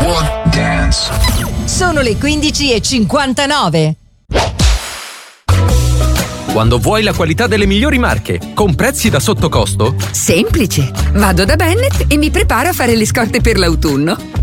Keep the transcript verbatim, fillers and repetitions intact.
One Dance. Sono le quindici e cinquantanove. Quando vuoi la qualità delle migliori marche, con prezzi da sottocosto? Semplice. Vado da Bennett e mi preparo a fare le scorte per l'autunno.